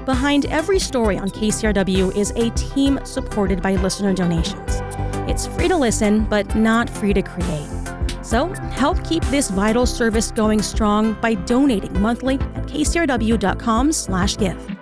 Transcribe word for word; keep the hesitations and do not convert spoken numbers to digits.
Behind every story on K C R W is a team supported by listener donations. It's free to listen, but not free to create. So help keep this vital service going strong by donating monthly at kcrw.com slash give.